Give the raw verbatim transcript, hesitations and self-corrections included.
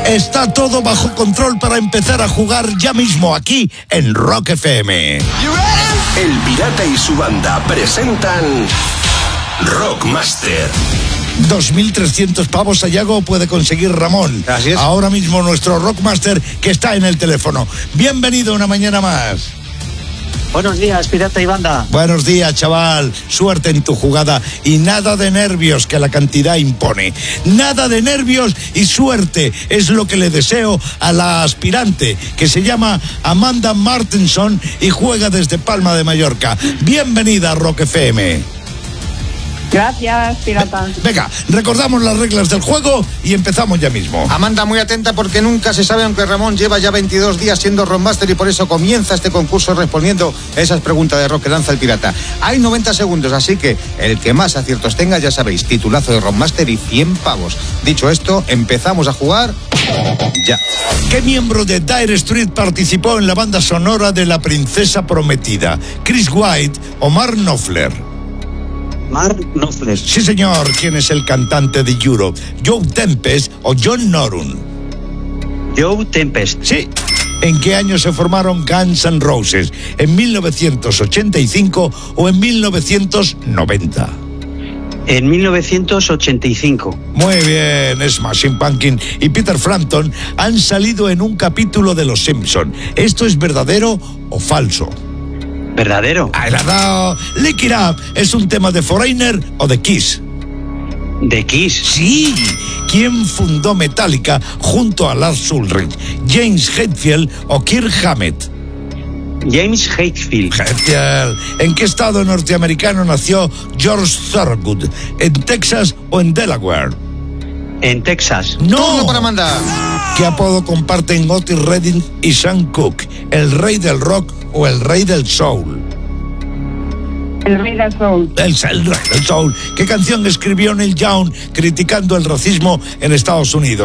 Está todo bajo control para empezar a jugar ya mismo aquí en Rock F M. El Pirata y su banda presentan Rockmaster. dos mil trescientos pavos Sayago puede conseguir Ramón. Así es. Ahora mismo nuestro Rockmaster que está en el teléfono. Bienvenido una mañana más. Buenos días, Pirata y banda. Buenos días, chaval. Suerte en tu jugada y nada de nervios que la cantidad impone. Nada de nervios y suerte es lo que le deseo a la aspirante, que se llama Amanda Martinson y juega desde Palma de Mallorca. Bienvenida a Rock F M. Gracias, Pirata. Venga, recordamos las reglas del juego y empezamos ya mismo. Amanda, muy atenta porque nunca se sabe, aunque Ramón lleva ya veintidós días siendo Rockmaster y por eso comienza este concurso respondiendo esas preguntas de rock que lanza el Pirata. Hay noventa segundos, así que el que más aciertos tenga, ya sabéis, titulazo de Rockmaster y cien pavos. Dicho esto, empezamos a jugar ya. ¿Qué miembro de Dire Straits participó en la banda sonora de La Princesa Prometida? ¿Chris White o Mark Knopfler? Mark Knopfler. Sí, señor. ¿Quién es el cantante de Europe? ¿Joe Tempest o John Norum? Joe Tempest. Sí. ¿En qué año se formaron Guns N' Roses? ¿En mil novecientos ochenta y cinco o en mil novecientos noventa? En mil novecientos ochenta y cinco. Muy bien. Smashing Pumpkins y Peter Frampton han salido en un capítulo de Los Simpson. ¿Esto es verdadero o falso? ¿Verdadero? Ah, el ha dado. Lick It Up es un tema de Foreigner o de Kiss. ¿De Kiss? Sí. ¿Quién fundó Metallica junto a Lars Ulrich? ¿James Hetfield o Kirk Hammett? James Hetfield. Hetfield. ¿En qué estado norteamericano nació George Thorogood? ¿En Texas o en Delaware? En Texas. No. Turno para Amanda. ¿Qué apodo comparten Otis Redding y Sam Cooke? ¿El rey del rock o el rey del soul? El rey del soul. El, el rey del soul. ¿Qué canción escribió Neil Young criticando el racismo en Estados Unidos?